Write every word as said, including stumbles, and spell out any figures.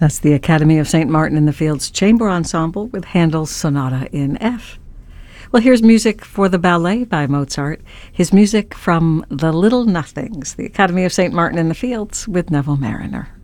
That's the Academy of Saint Martin in the Fields Chamber Ensemble with Handel's Sonata in F. Well, here's music for the ballet by Mozart, his music from The Little Nothings, the Academy of Saint Martin in the Fields with Neville Marriner.